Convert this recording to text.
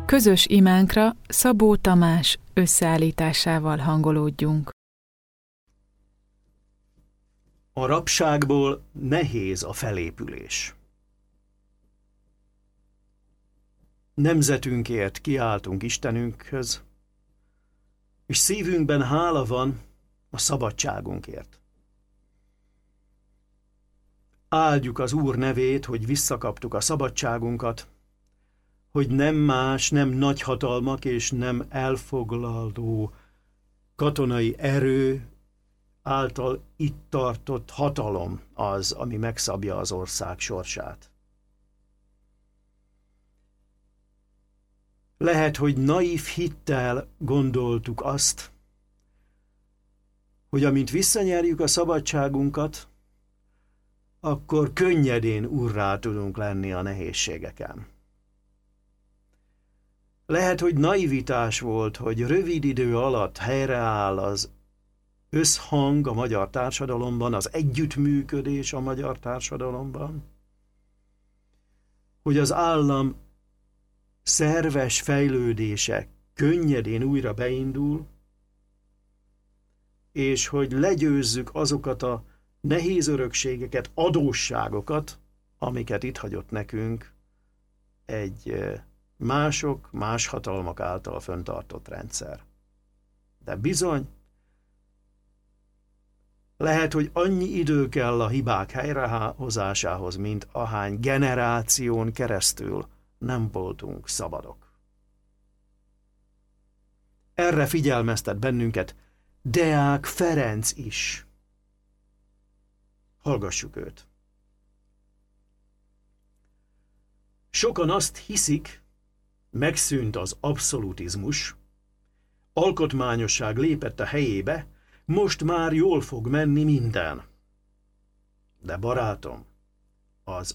Közös imánkra Szabó Tamás összeállításával hangolódjunk. A rabságból nehéz a felépülés. Nemzetünkért kiáltunk Istenünkhöz, és szívünkben hála van a szabadságunkért. Áldjuk az Úr nevét, hogy visszakaptuk a szabadságunkat, hogy nem más, nem nagyhatalmak és nem elfoglaló katonai erő által itt tartott hatalom az, ami megszabja az ország sorsát. Lehet, hogy naív hittel gondoltuk azt, hogy amint visszanyerjük a szabadságunkat, akkor könnyedén urrá tudunk lenni a nehézségeken. Lehet, hogy naivitás volt, hogy rövid idő alatt helyreáll az összhang a magyar társadalomban, az együttműködés a magyar társadalomban, hogy az állam szerves fejlődése könnyedén újra beindul, és hogy legyőzzük azokat a nehéz örökségeket, adósságokat, amiket itt hagyott nekünk egy más hatalmak által fenntartott rendszer. De bizony, lehet, hogy annyi idő kell a hibák helyrehozásához, mint ahány generáción keresztül nem voltunk szabadok. Erre figyelmeztet bennünket Deák Ferenc is. Hallgassuk őt. Sokan azt hiszik, megszűnt az abszolutizmus, alkotmányosság lépett a helyébe, most már jól fog menni minden. De barátom, az